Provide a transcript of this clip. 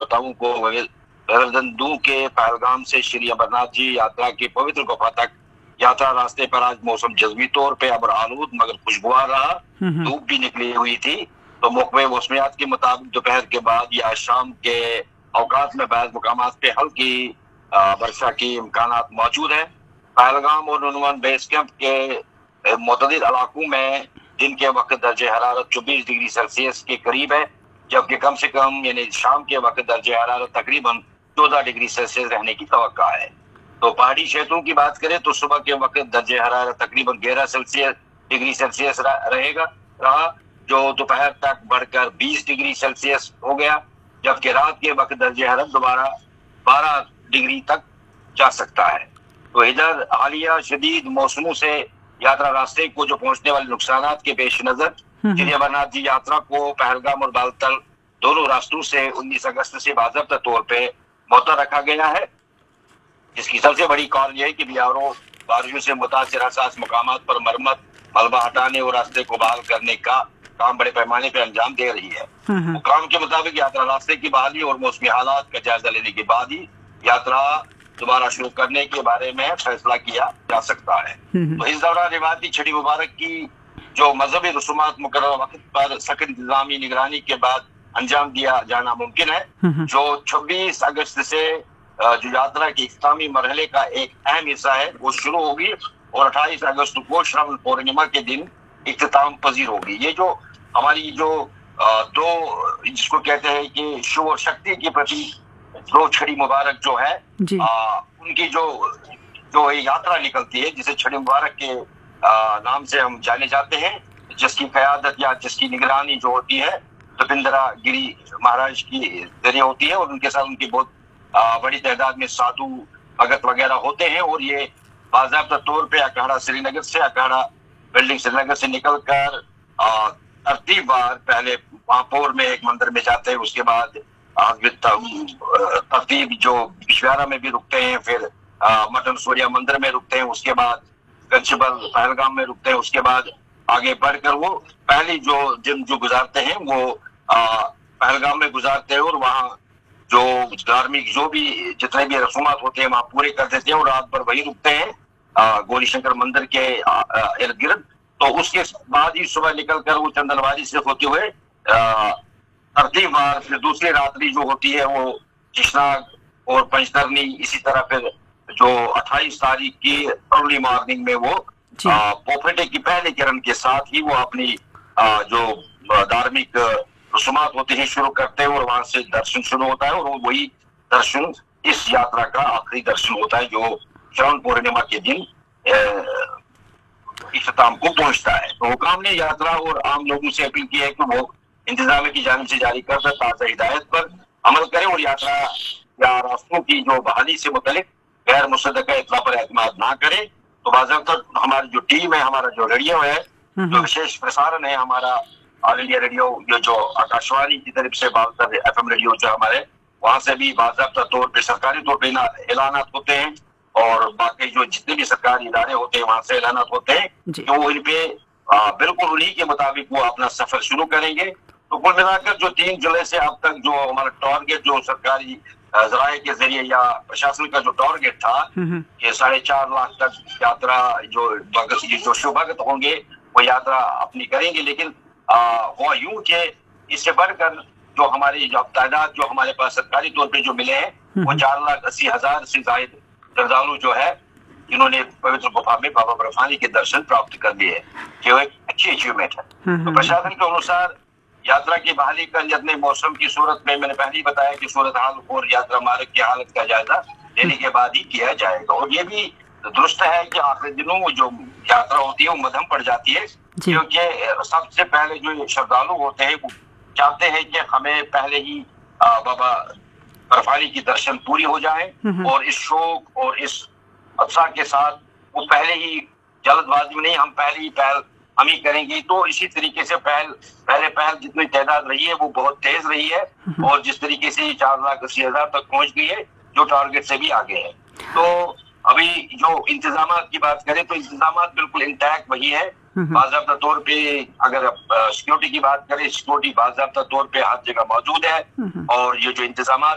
श्रोताओं को गर्दन दूं के पहलगाम से श्री अमरनाथ जी यात्रा की पवित्र गुफा तक यात्रा रास्ते पर आज मौसम जज़्वी तौर पे अबर आलूद मगर खुशगवार रहा। धूप भी निकली हुई थी, तो मौसमी मौसमियात के मुताबिक दोपहर के बाद या शाम के औकात में बाज़ मुकामात पे हल्की वर्षा की इम्कानात मौजूद है। पहलगाम और नुनवान बेस कैंप के मुतअद्दिद इलाकों में दिन के वक्त दर्जे हरारत 24 डिग्री सेल्सियस के करीब है, जबकि कम से कम यानी शाम के वक्त दर्जे हरारत तकरीबन 14 डिग्री सेल्सियस रहने की तवक्का है। तो पहाड़ी क्षेत्रों की बात करें तो सुबह के वक्त दर्जे हरारत तकरीबन 11 डिग्री सेल्सियस रहा, जो दोपहर तक बढ़कर 20 डिग्री सेल्सियस हो गया, जबकि रात के वक्त दर्जे हरारत दोबारा 12 डिग्री तक जा सकता है। तो इधर हालिया शदीद मौसमों से यात्रा रास्ते को जो पहुंचने वाले नुकसानात के पेश नजर श्री अमरनाथ जी यात्रा को पहलगाम और बालतल दोनों रास्तों से 19 अगस्त से बाज़ाब्ता तौर पे मुअत्तल रखा गया है, जिसकी सबसे बड़ी कॉल यह है कि बिहारों बारिशों से मुतासिर हसास मकामात पर मरम्मत, मलबा हटाने और रास्ते को बहाल करने का काम बड़े पैमाने पर अंजाम दे रही है। हुकाम के मुताबिक यात्रा रास्ते की बहाली और मौसमी हालात का जायजा लेने के बाद ही यात्रा दोबारा शुरू करने के बारे में फैसला किया जा सकता है। तो इस दौरान रिवायती छड़ी मुबारक की जो मजहबी रसूमात मुकर्रर वक्त पर सख्त इंतजामी निगरानी के बाद अंजाम दिया जाना मुमकिन है, जो 26 अगस्त से जो यात्रा के इख्तितामी मरहले का एक अहम हिस्सा है वो शुरू होगी और 28 अगस्त को श्रावण पूर्णिमा के दिन इख्तिताम पजीर होगी। ये जो हमारी जो दो जिसको कहते हैं कि शिव और शक्ति के प्रति दो छड़ी मुबारक जो है उनकी जो यात्रा निकलती है, जिसे छड़ी मुबारक के नाम से हम जाने जाते हैं, जिसकी क़यादत या जिसकी निगरानी जो होती है दपिंदरा गिरी महाराज की जरिए होती है और उनके साथ उनकी बहुत बड़ी तादाद में साधु भगत वगैरह होते हैं। और ये बाज़ाब्ता तौर पे अखाड़ा श्रीनगर से अखाड़ा बिल्डिंग श्रीनगर से निकल कर तरतीबवार पहले महापौर में एक मंदिर में जाते हैं, उसके बाद तरतीब जो बिशवारा में भी रुकते हैं, फिर मटन सूर्या मंदिर में रुकते हैं, उसके बाद गंजबल पहलगाम में रुकते हैं, उसके बाद आगे बढ़कर वो पहली जो दिन जो गुजारते हैं वो पहलगाम में गुजारते हैं और वहाँ जो धार्मिक जो भी जितने भी रसूमात होते हैं वहाँ पूरे कर देते हैं और रात भर वही रुकते हैं गौरी शंकर मंदिर के इर्द गिर्द। तो उसके बाद ही सुबह निकल कर वो चंदनवारी से होते हुए तरतीबवार फिर दूसरी रात्रि जो होती है वो चिशनाग और पंचतरनी, इसी तरह फिर जो 28 तारीख की अर्ली मॉर्निंग में वो पोफेटे की पहली किरण के साथ ही वो अपनी जो धार्मिक रसूमात होते हैं शुरू करते हैं और वहां से दर्शन शुरू होता है और वही दर्शन इस यात्रा का आखिरी दर्शन होता है जो श्रावण पूर्णिमा के दिन इख्तिताम को पहुंचता है। तो हुकाम ने यात्रा और आम लोगों से अपील की है कि वो इंतजामिया की जानिब से जारी करदा ताज़ा हिदायत पर अमल करें और यात्रा या रास्तों की जो बहाली से मुतल्लिक गैर मुसद्दक़ा इत्तला पर एतमाद ना करें। तो बाज़ाब्ता हमारी जो टीम है, हमारा जो रेडियो है, जो विशेष प्रसारण है हमारा ऑल इंडिया रेडियो, ये जो आकाशवाणी की तरफ से बालतर FM रेडियो जो हमारे वहां से भी बाज़ाब्ता तौर पे सरकारी तौर पे ऐलानात होते हैं और बाकी जो जितने भी सरकारी इदारे होते हैं वहां से ऐलानात होते हैं जो इन पे बिल्कुल उन्हीं के मुताबिक वो अपना सफर शुरू करेंगे। तो कुल मिलाकर जो 3 जुलाई से अब तक जो हमारा टारगेट जो सरकारी जराये के जरिए या प्रशासन का जो टारगेट था कि 4.5 लाख तक यात्रा जो शिव भगत होंगे वो यात्रा अपनी करेंगे, लेकिन वो यूं के इससे बढ़कर जो हमारी जो तादाद जो हमारे पास सरकारी तौर पे जो मिले हैं वो 4,80,000 से जायद श्रद्धालु जो है जिन्होंने पवित्र गुफा में बाबा बर्फानी के दर्शन प्राप्त कर लिए, जो एक अच्छी अचीवमेंट है। तो प्रशासन के अनुसार यात्रा की बहाली का यत्न मौसम की सूरत में मैंने पहले ही बताया कि सूरत हाल और यात्रा मार्ग की हालत का जायजा लेने के बाद ही किया जाएगा। और ये भी दुरुस्त है कि आखिरी दिनों जो यात्रा होती है वो मध्यम पड़ जाती है, क्योंकि सबसे पहले जो श्रद्धालु होते हैं वो चाहते हैं कि हमें पहले ही बाबा बर्फानी की दर्शन पूरी हो जाए और इस शौक और इस उत्साह के साथ वो पहले ही जल्दबाजी में नहीं, हम पहले ही पहल हम ही करेंगे। तो इसी तरीके से पहल जितनी तादाद रही है वो बहुत तेज रही है और जिस तरीके से 4,80,000 तक पहुंच गई है जो टारगेट से भी आगे है। तो अभी जो इंतजामात की बात करें तो इंतजामात बिल्कुल इंटैक्ट वही है। बाज़ाब्ता तौर पे अगर सिक्योरिटी की बात करें, सिक्योरिटी बाज़ाब्ता तौर पे हर जगह मौजूद है और ये जो इंतजामात